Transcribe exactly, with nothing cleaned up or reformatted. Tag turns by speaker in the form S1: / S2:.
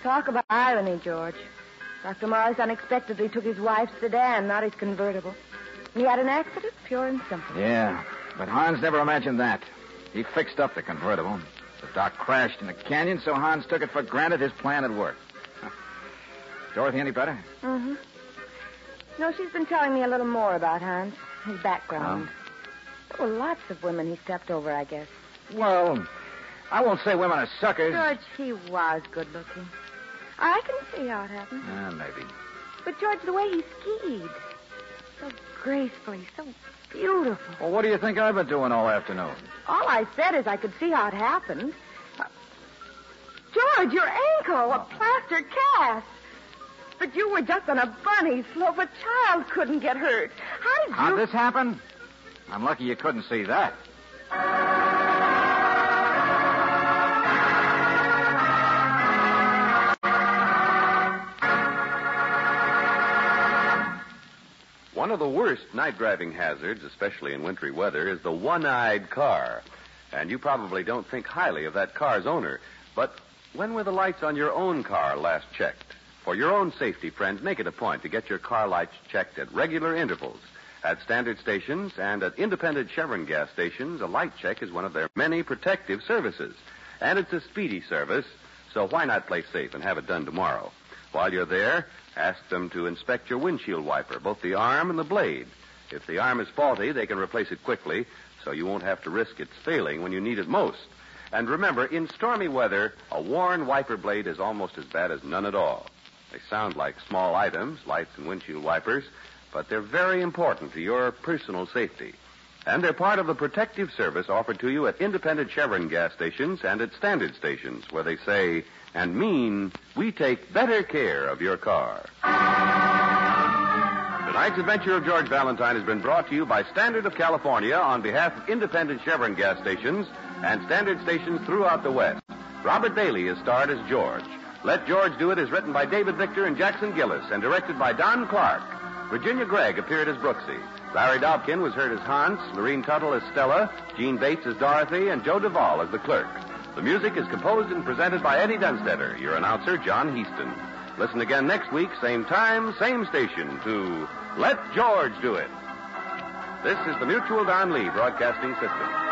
S1: Talk about irony, George. Doctor Morris unexpectedly took his wife's sedan, not his convertible. He had an accident, pure and simple.
S2: Yeah, but Hans never imagined that. He fixed up the convertible. The doc crashed in the canyon, so Hans took it for granted his plan had worked. Dorothy any better?
S1: Mm-hmm. No, she's been telling me a little more about Hans, his background.
S2: Oh.
S1: There were lots of women he stepped over, I guess.
S2: Well, I won't say women are suckers.
S1: George, he was good-looking. I can see how it happened.
S2: Yeah, maybe.
S1: But, George, the way he skied, so gracefully, so beautiful.
S2: Well, what do you think I've been doing all afternoon?
S1: All I said is I could see how it happened. Uh, George, your ankle, a plaster cast. But you were just on a bunny slope. A child couldn't get hurt. How did you...
S2: How'd this happen? I'm lucky you couldn't see that.
S3: One of the worst night driving hazards, especially in wintry weather, is the one-eyed car. And you probably don't think highly of that car's owner. But when were the lights on your own car last checked? For your own safety, friends, make it a point to get your car lights checked at regular intervals. At standard stations and at independent Chevron gas stations, a light check is one of their many protective services. And it's a speedy service, so why not play safe and have it done tomorrow? While you're there, ask them to inspect your windshield wiper, both the arm and the blade. If the arm is faulty, they can replace it quickly, so you won't have to risk its failing when you need it most. And remember, in stormy weather, a worn wiper blade is almost as bad as none at all. They sound like small items, lights and windshield wipers, but they're very important to your personal safety. And they're part of the protective service offered to you at independent Chevron gas stations and at standard stations, where they say and mean, we take better care of your car. Tonight's adventure of George Valentine has been brought to you by Standard of California on behalf of independent Chevron gas stations and standard stations throughout the West. Robert Bailey is starred as George. Let George Do It is written by David Victor and Jackson Gillis and directed by Don Clark. Virginia Gregg appeared as Brooksy. Larry Dobkin was heard as Hans, Lorene Tuttle as Stella, Gene Bates as Dorothy, and Joe Duvall as the clerk. The music is composed and presented by Eddie Dunstetter, your announcer, John Heaston. Listen again next week, same time, same station, to Let George Do It. This is the Mutual Don Lee Broadcasting System.